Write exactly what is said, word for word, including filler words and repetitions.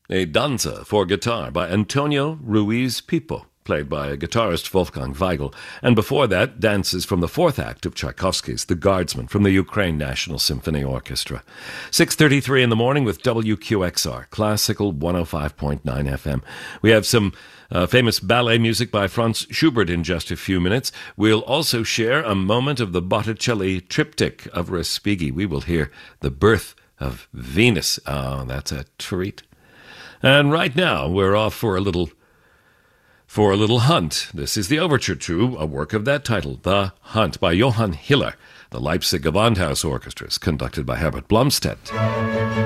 a danza for guitar by Antonio Ruiz Pipo, played by guitarist Wolfgang Weigel. And before that, dances from the fourth act of Tchaikovsky's The Guardsman from the Ukraine National Symphony Orchestra. six thirty-three in the morning with W Q X R, Classical one oh five point nine F M. We have some uh, famous ballet music by Franz Schubert in just a few minutes. We'll also share a moment of the Botticelli triptych of Respighi. We will hear The Birth of Venus. Oh, that's a treat. And right now, we're off for a little for a little hunt. This is the overture to a work of that title, The Hunt, by Johann Hiller. The Leipzig Gewandhaus Orchestra is conducted by Herbert Blomstedt.